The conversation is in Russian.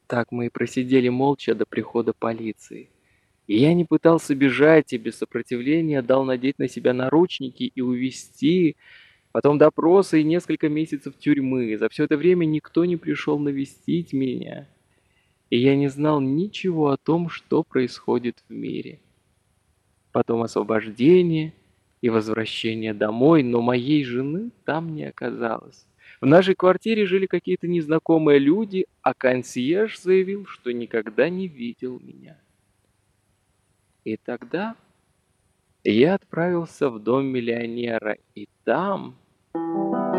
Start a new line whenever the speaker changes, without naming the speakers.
Так мы и просидели молча до прихода полиции. И я не пытался бежать и без сопротивления дал надеть на себя наручники и увезти, потом допросы и несколько месяцев тюрьмы. За все это время никто не пришел навестить меня, и я не знал ничего о том, что происходит в мире. Потом освобождение и возвращение домой, но моей жены там не оказалось. В нашей квартире жили какие-то незнакомые люди, а консьерж заявил, что никогда не видел меня. И тогда я отправился в дом миллионера, и там